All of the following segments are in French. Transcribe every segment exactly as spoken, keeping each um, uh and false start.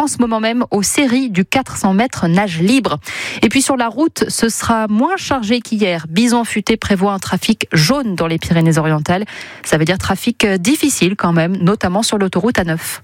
en ce moment même aux séries du quatre cents mètres nage libre. Et puis sur la route, ce sera moins chargé qu'hier. Bison Futé prévoit un trafic jaune dans les Pyrénées-Orientales. Ça veut dire trafic difficile quand même, notamment sur l'autoroute A neuf.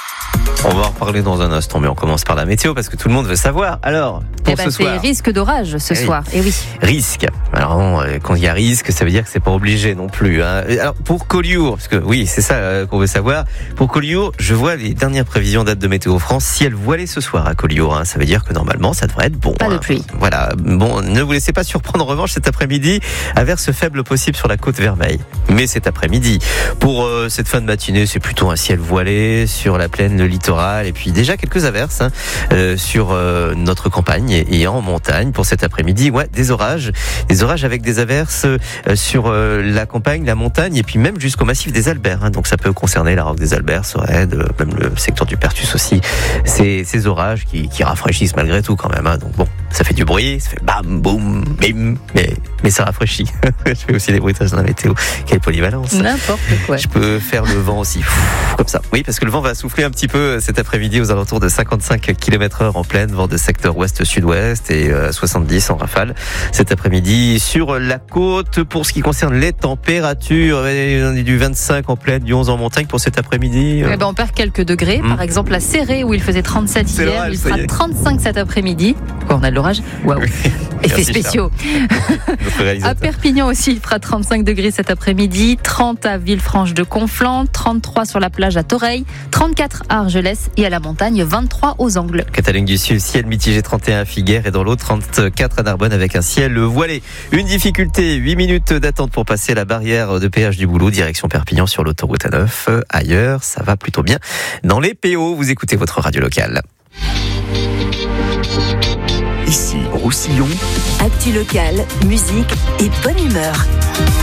On va en reparler dans un instant, mais on commence par la météo parce que tout le monde veut savoir. Alors, pour eh ben, ce c'est soir, risque d'orage ce eh oui. soir. Et oui. Risque. Alors, quand il y a risque, ça veut dire que c'est pas obligé non plus. Hein. Alors, pour Collioure, parce que oui, c'est ça euh, qu'on veut savoir. Pour Collioure, je vois les dernières prévisions date de Météo France. Ciel voilé ce soir à Collioure, hein, ça veut dire que normalement, ça devrait être bon. Pas de hein. pluie. Voilà. Bon, ne vous laissez pas surprendre. En revanche, cet après-midi, averse faible possible sur la côte Vermeille. Mais cet après-midi, pour euh, cette fin de matinée, c'est plutôt un ciel voilé sur la plaine, le littoral, et puis déjà quelques averses hein, euh, sur euh, notre campagne et, et en montagne pour cet après-midi. Ouais, des orages, des orages avec des averses euh, sur euh, la campagne, la montagne et puis même jusqu'au massif des Alberts. Hein, donc ça peut concerner la Roque des Alberts, Sorède, euh, même le secteur du Pertus aussi. Ces, ces orages qui, qui rafraîchissent malgré tout quand même. Hein, donc bon, ça fait du bruit, ça fait bam, boum, bim, mais mais ça rafraîchit. Je fais aussi des bruitages dans la météo. Quelle polyvalence. N'importe quoi. Je peux faire le vent aussi, Pff, comme ça. Oui, parce que le vent va souffler un petit peu cet après-midi aux alentours de cinquante-cinq kilomètres heure en pleine, vent de secteur ouest-sud-ouest et euh, soixante-dix en rafale. Cet après-midi sur la côte, pour ce qui concerne les températures, on est du vingt-cinq en pleine, du onze en montagne pour cet après-midi. Eh ben, on perd quelques degrés. Mmh. Par exemple, à Céré, où il faisait trente-sept C'est hier, l'orage, il ça fera y est. trente-cinq cet après-midi. Quoi, on a de l'orage? Waouh! Effets Merci, spéciaux. Notre À réalisateur. Perpignan aussi, il fera trente-cinq degrés cet après-midi, trente à Villefranche-de-Conflans, trente-trois sur la plage à Toreil, trente-quatre à Argelès et à la montagne, vingt-trois aux Angles. Catalogne du Sud, ciel mitigé trente et un à Figueres et dans l'autre trente-quatre à Narbonne avec un ciel voilé. Une difficulté, huit minutes d'attente pour passer la barrière de péage du Boulot, direction Perpignan sur l'autoroute A neuf. Ailleurs, ça va plutôt bien. Dans les P O, vous écoutez votre radio locale. Ici, Roussillon. Actu locale, musique et bonne humeur.